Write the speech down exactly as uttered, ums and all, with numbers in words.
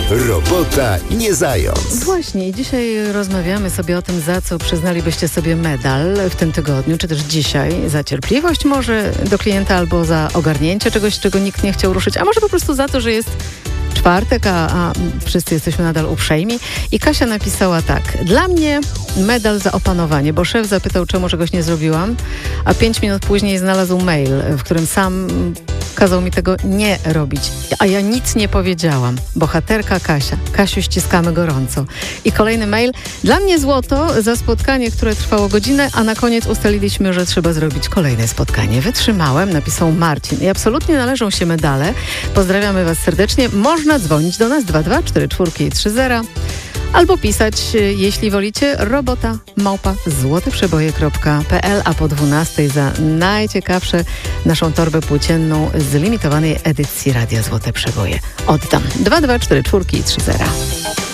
Robota nie zając. Właśnie i dzisiaj rozmawiamy sobie o tym, za co przyznalibyście sobie medal w tym tygodniu, czy też dzisiaj. Za cierpliwość może do klienta albo za ogarnięcie czegoś, czego nikt nie chciał ruszyć, a może po prostu za to, że jest czwartek, a, a wszyscy jesteśmy nadal uprzejmi. I Kasia napisała tak. Dla mnie medal za opanowanie, bo szef zapytał, czemu czegoś nie zrobiłam, a pięć minut później znalazł mail, w którym sam kazał mi tego nie robić. A ja nic nie powiedziałam. Bohaterka Kasia. Kasiu, ściskamy gorąco. I kolejny mail. Dla mnie złoto za spotkanie, które trwało godzinę, a na koniec ustaliliśmy, że trzeba zrobić kolejne spotkanie. Wytrzymałem, napisał Marcin. I absolutnie należą się medale. Pozdrawiamy Was serdecznie. Można dzwonić do nas dwa dwa cztery cztery trzy zero albo pisać, jeśli wolicie, robota małpa złoteprzeboje kropka p l, a po dwunastej za najciekawsze naszą torbę płócienną z limitowanej edycji Radia Złote Przeboje oddam. dwa dwa cztery cztery trzy zero.